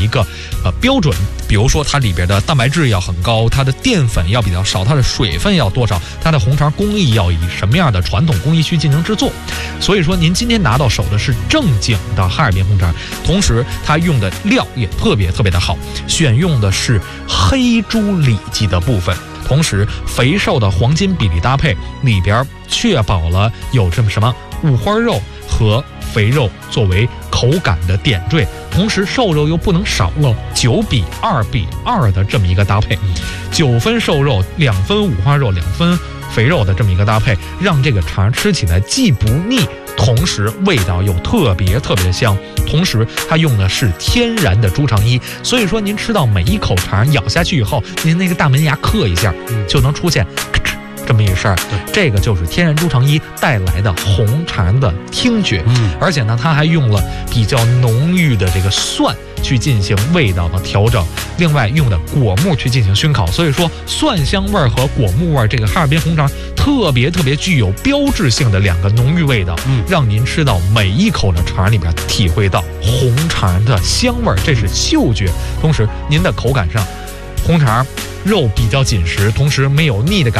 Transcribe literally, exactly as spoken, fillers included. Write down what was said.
个呃标准，比如说它里边的蛋白质要很高，它的淀粉要比较少，它的水分要多少，它的红肠工艺要以什么样的传统工艺去进行制作。所以说您今天拿到手的是正经的哈尔滨红肠，同时它用的料也特别特别的好，选用的是黑猪里脊的部分，同时肥瘦的黄金比例搭配，里边确保了有这么什么五花肉和肥肉作为口感的点缀，同时瘦肉又不能少了九比二比二的这么一个搭配，九分瘦肉，两分五花肉，两分肥肉的这么一个搭配，让这个肠吃起来既不腻，同时味道又特别特别的香。同时它用的是天然的猪肠衣，所以说您吃到每一口肠咬下去以后，您那个大门牙刻一下，就能出现咔哧这么一声，这个就是天然猪肠衣带来的红肠的听觉。嗯，而且呢，它还用了比较浓郁的这个蒜去进行味道的调整，另外用的果木去进行熏烤，所以说蒜香味和果木味这个哈尔滨红肠特别特别具有标志性的两个浓郁味道，嗯，让您吃到每一口的肠里边体会到红肠的香味，这是嗅觉。同时您的口感上，红肠肉比较紧实，同时没有腻的感觉。